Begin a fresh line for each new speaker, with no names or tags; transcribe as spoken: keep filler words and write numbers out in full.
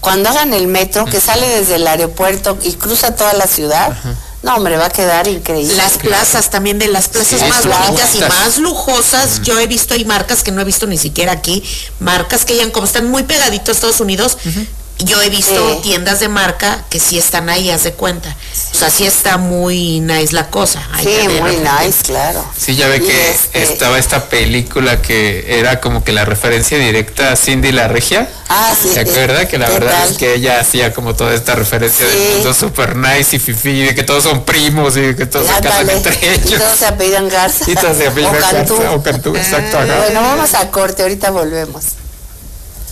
cuando hagan el metro, que sale desde el aeropuerto y cruza toda la ciudad, ajá. No, hombre, va a quedar increíble.
Las plazas también, de las plazas sí, más bonitas y más lujosas. Uh-huh. Yo he visto, hay marcas que no he visto ni siquiera aquí, marcas que ya como están muy pegaditos a Estados Unidos, uh-huh. Yo he visto sí. tiendas de marca que sí están ahí, haz de cuenta. Sí. O sea, sí está muy nice la cosa.
Hay sí, muy nice, claro.
Sí, ya ve y que este... estaba esta película que era como que la referencia directa a Cindy la Regia.
Ah, sí.
¿Se acuerda? Que la verdad tal? Es que ella hacía como toda esta referencia sí. del mundo super nice y fifi, de que todos son primos y que todos se casan entre ellos.
Y todos se apellidan Garza.
Y todos se apellidan
Garza
o Cantú, exacto.
Ah, bueno, vamos a corte, ahorita volvemos.